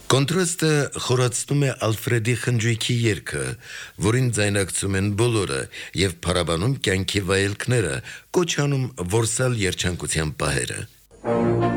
Կոնտրաստը խորացնում է Ալֆրեդի խնջույքի երգը, որին ձայնարկում են բոլորը և փառաբանում կյանքի վայելքները, կոչ անում որսալ երջանկության պահերը։